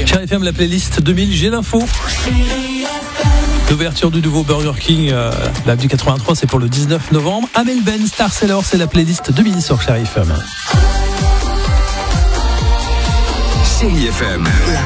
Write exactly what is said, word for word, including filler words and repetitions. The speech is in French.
Chérie F M, la playlist deux mille, j'ai l'info. L'ouverture du nouveau Burger King, euh, la du quatre-vingt-trois, c'est pour le dix-neuf novembre. Amel Ben, Star Seller, c'est la playlist deux mille sur Chérie F M. Chérie F M, la